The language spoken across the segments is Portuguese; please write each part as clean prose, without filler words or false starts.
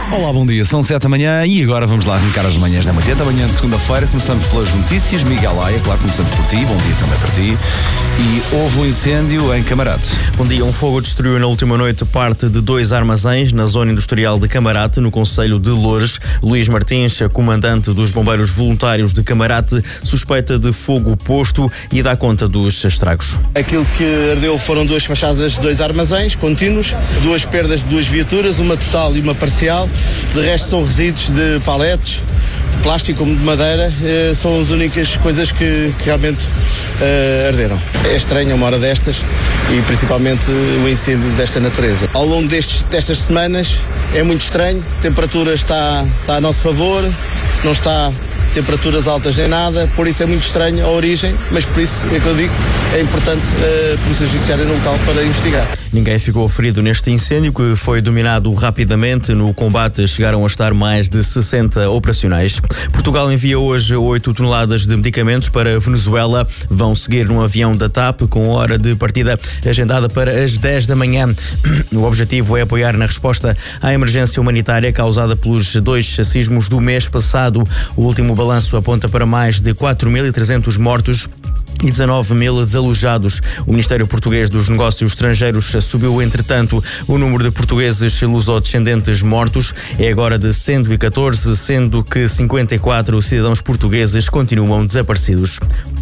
Olá, bom dia. São 7 da manhã e agora vamos lá arrancar as manhãs da 80 da manhã de segunda-feira. Começamos pelas notícias. Miguel Aia, claro, começamos por ti. Bom dia também para ti. E houve um incêndio em Camarate. Bom dia. Um fogo destruiu na última noite parte de 2 armazéns na zona industrial de Camarate, no concelho de Loures. Luís Martins, comandante dos bombeiros voluntários de Camarate, suspeita de fogo posto e dá conta dos estragos. Aquilo que ardeu foram 2 fachadas de 2 armazéns contínuos, 2 perdas de 2 viaturas, uma total e uma parcial. De resto são resíduos de paletes, plástico como de madeira, são as únicas coisas que realmente arderam. É estranho uma hora destas e principalmente o incêndio desta natureza. Ao longo destas semanas é muito estranho, a temperatura está a nosso favor, não está temperaturas altas nem nada, por isso é muito estranho a origem, mas por isso é que eu digo, é importante a Polícia Judiciária no local para investigar. Ninguém ficou ferido neste incêndio, que foi dominado rapidamente. No combate chegaram a estar mais de 60 operacionais. Portugal envia hoje 8 toneladas de medicamentos para a Venezuela. Vão seguir num avião da TAP com hora de partida agendada para as 10 da manhã. O objetivo é apoiar na resposta à emergência humanitária causada pelos 2 sismos do mês passado. O último balanço aponta para mais de 4.300 mortos e 19 mil desalojados. O Ministério Português dos Negócios Estrangeiros subiu, entretanto, o número de portugueses lusodescendentes mortos. É agora de 114, sendo que 54 cidadãos portugueses continuam desaparecidos.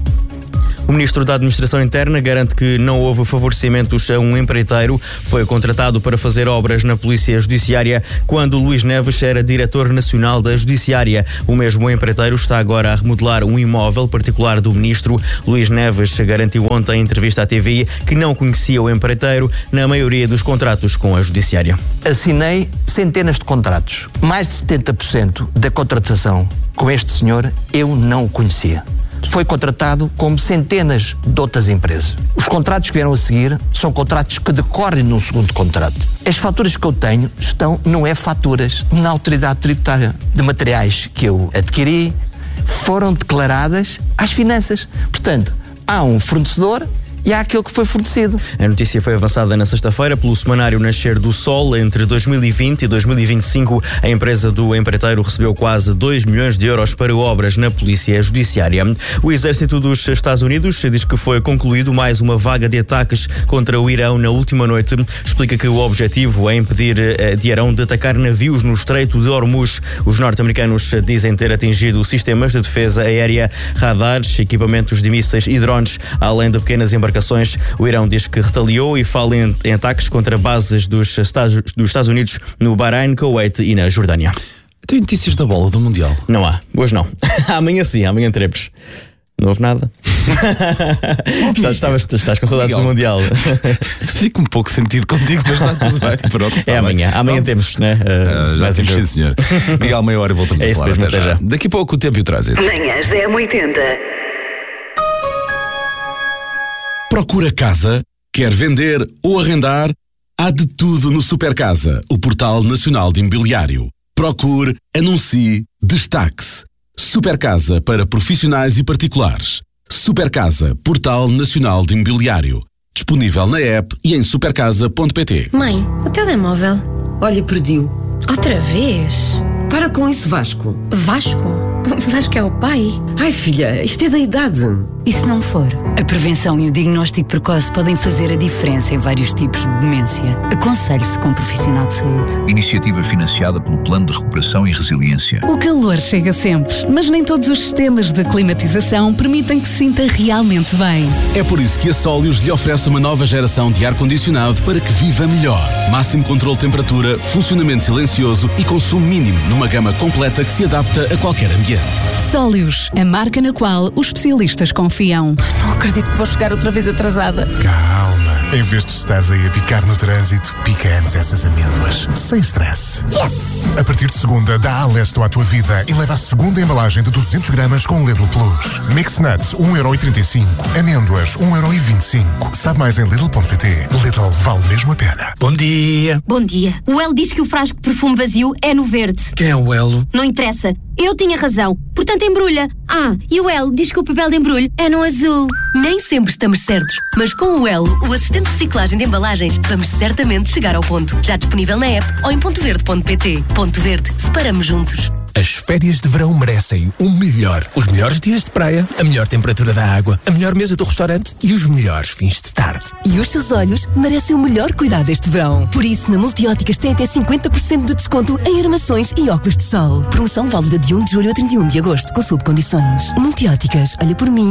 O Ministro da Administração Interna garante que não houve favorecimentos a um empreiteiro. Foi contratado para fazer obras na Polícia Judiciária quando Luís Neves era Diretor Nacional da Judiciária. O mesmo empreiteiro está agora a remodelar um imóvel particular do Ministro. Luís Neves garantiu ontem em entrevista à TVI que não conhecia o empreiteiro na maioria dos contratos com a Judiciária. Assinei centenas de contratos. Mais de 70% da contratação com este senhor eu não o conhecia. Foi contratado como centenas de outras empresas. Os contratos que vieram a seguir são contratos que decorrem num segundo contrato. As faturas que eu tenho não é faturas na autoridade tributária. De materiais que eu adquiri, foram declaradas às finanças. Portanto, há um fornecedor e há aquele que foi fornecido. A notícia foi avançada na sexta-feira pelo semanário Nascer do Sol. Entre 2020 e 2025, a empresa do empreiteiro recebeu quase 2 milhões de euros para obras na Polícia Judiciária. O Exército dos Estados Unidos diz que foi concluído mais uma vaga de ataques contra o Irão na última noite. Explica que o objetivo é impedir de Irão de atacar navios no Estreito de Hormuz. Os norte-americanos dizem ter atingido sistemas de defesa aérea, radares, equipamentos de mísseis e drones, além de pequenas embarcações. O Irão diz que retaliou e fala em ataques contra bases dos Estados Unidos no Bahrein, Kuwait e na Jordânia. Tem notícias da bola do Mundial? Não há, hoje não. Amanhã sim, amanhã teremos. Não houve nada. Estás com saudades do Mundial. Fico um pouco sentido contigo, mas está tudo bem. Pronto, é amanhã. Bem. Amanhã temos, né? Já temos, sim, senhor. Miguel, meia hora e voltamos a falar. Mesmo, até já. Daqui a pouco o tempo e o trânsito. Manhãs da M80. Procura casa? Quer vender ou arrendar? Há de tudo no Supercasa, o portal nacional de imobiliário. Procure, anuncie, destaque-se. Supercasa para profissionais e particulares. Supercasa, portal nacional de imobiliário. Disponível na app e em supercasa.pt. Mãe, o telemóvel. Olha, perdi-o. Outra vez? Para com isso, Vasco. Vasco? Vasco é o pai? Ai, filha, isto é da idade. E se não for? A prevenção e o diagnóstico precoce podem fazer a diferença em vários tipos de demência. Aconselhe-se com um profissional de saúde. Iniciativa financiada pelo Plano de Recuperação e Resiliência. O calor chega sempre, mas nem todos os sistemas de climatização permitem que se sinta realmente bem. É por isso que a Sólios lhe oferece uma nova geração de ar-condicionado para que viva melhor. Máximo controle de temperatura, funcionamento silencioso e consumo mínimo numa gama completa que se adapta a qualquer ambiente. Sólios, a marca na qual os especialistas confiam. Não acredito que vou chegar outra vez atrasada. Calma, em vez de estares aí a picar no trânsito, pica antes essas amêndoas. Sem stress. Yes! A partir de segunda, dá a Lesto à tua vida e leva a segunda embalagem de 200 gramas com Lidl Plus. Mix Nuts, 1,35€. Amêndoas, 1,25€. Sabe mais em Lidl.pt. Lidl vale mesmo a pena. Bom dia. Bom dia. O Elo diz que o frasco de perfume vazio é no verde. Quem é o Elo? Não interessa. Eu tinha razão. Portanto, embrulha. E o L diz que o papel de embrulho é no azul. Nem sempre estamos certos, mas com o Elo, o assistente de reciclagem de embalagens, vamos certamente chegar ao ponto. Já disponível na app ou em pontoverde.pt. Ponto Verde. Separamos juntos. As férias de verão merecem o melhor. Os melhores dias de praia, a melhor temperatura da água, a melhor mesa do restaurante e os melhores fins de tarde. E os seus olhos merecem o melhor cuidado este verão. Por isso, na Multióticas tem até 50% de desconto em armações e óculos de sol. Promoção válida de 1 de julho a 31 de agosto. Consulte condições. Multióticas, olha por mim.